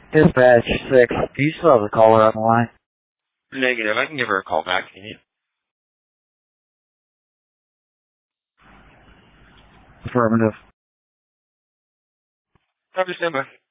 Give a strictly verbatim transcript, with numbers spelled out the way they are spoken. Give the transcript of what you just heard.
Dispatch six, do you still have the caller on the line? Negative. I can give her a call back if you need. Affirmative. Have to stand by.